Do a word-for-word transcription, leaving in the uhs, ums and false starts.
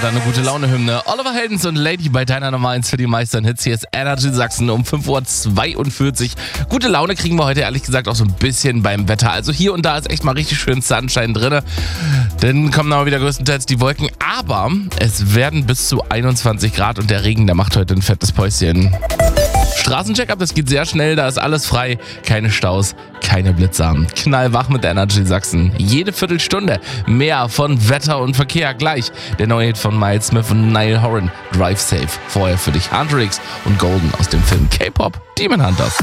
deine gute Laune-Hymne. Oliver Heldens und Lady bei deiner Nummer eins für die meisten Hits. Hier ist Energy Sachsen um fünf Uhr zweiundvierzig. Gute Laune kriegen wir heute ehrlich gesagt auch so ein bisschen beim Wetter. Also hier und da ist echt mal richtig schön Sunshine drin. Dann kommen aber wieder größtenteils die Wolken. Aber es werden bis zu einundzwanzig Grad und der Regen, der macht heute ein fettes Päuschen. Straßencheck-up, das geht sehr schnell, da ist alles frei. Keine Staus, keine Blitzer. Knallwach mit Energy Sachsen. Jede Viertelstunde mehr von Wetter und Verkehr. Gleich der neue Hit von Miles Smith und Niall Horan, Drive Safe. Vorher für dich Huntrix und Golden aus dem Film K-Pop Demon Hunters.